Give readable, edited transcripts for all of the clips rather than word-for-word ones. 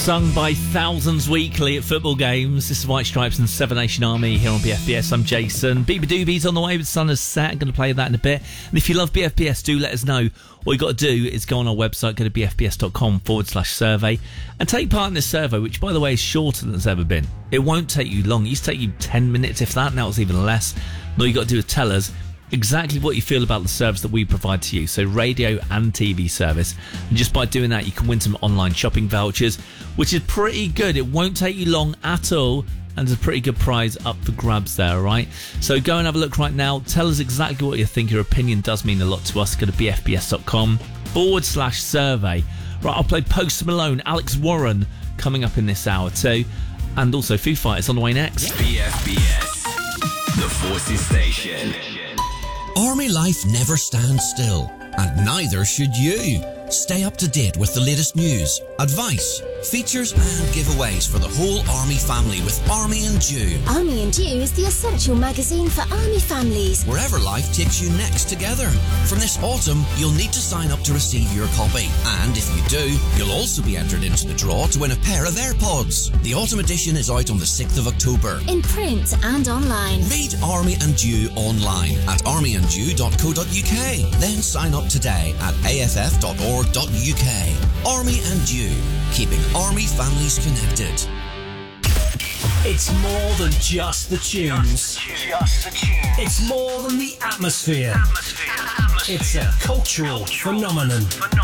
Sung by thousands weekly at football games. This is White Stripes and Seven Nation Army here on BFBS. I'm Jason. Beaver Doobies on the way with Sun as set. I'm going to play that in a bit. And if you love BFBS, do let us know. All you got to do is go on our website, go to bfbs.com/survey and take part in this survey, which, by the way, is shorter than it's ever been. It won't take you long. It used to take you 10 minutes, if that. Now it's even less. And all you got to do is tell us exactly what you feel about the service that we provide to you, so radio and TV service. And just by doing that, you can win some online shopping vouchers, which is pretty good. It won't take you long at all, and there's a pretty good prize up for grabs there, alright? So go and have a look right now. Tell us exactly what you think. Your opinion does mean a lot to us. Go to bfbs.com/survey. Right, I'll play Post Malone, Alex Warren coming up in this hour too, and also Foo Fighters on the way next. BFBS, the Forces Station. Army life never stands still, and neither should you. Stay up to date with the latest news, advice, features and giveaways for the whole Army family with Army and Dew. Army and Dew is the essential magazine for Army families. Wherever life takes you next together. From this autumn, you'll need to sign up to receive your copy. And if you do, you'll also be entered into the draw to win a pair of AirPods. The autumn edition is out on the 6th of October. In print and online. Read Army and Dew online at armyanddew.co.uk. Then sign up today at aff.org.uk. Army and Dew, keeping Army families connected. It's more than just the tunes. It's more than the atmosphere. It's a cultural phenomenon.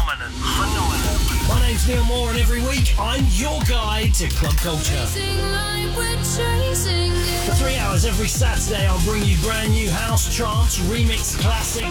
My name's Neil Moore, and every week I'm your guide to club culture. For 3 hours every Saturday, I'll bring you brand new house, trance, remix classics,